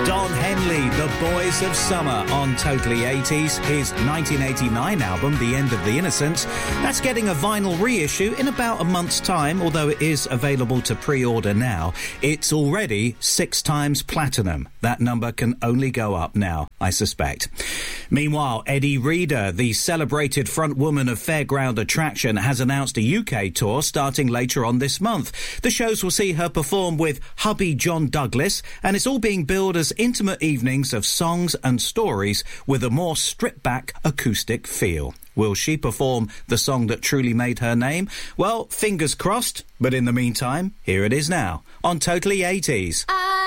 Don Henley, The Boys of Summer on Totally 80s. His 1989 album, The End of the Innocents, that's getting a vinyl reissue in about a month's time, although it is available to pre-order now. It's already 6 times platinum. That number can only go up now, I suspect. Meanwhile, Eddie Reader, the celebrated frontwoman of Fairground Attraction, has announced a UK tour starting later on this month. The shows will see her perform with hubby John Douglas, and it's all being billed as intimate evenings of songs and stories with a more stripped-back acoustic feel. Will she perform the song that truly made her name? Well, fingers crossed, but in the meantime, here it is now on Totally 80s.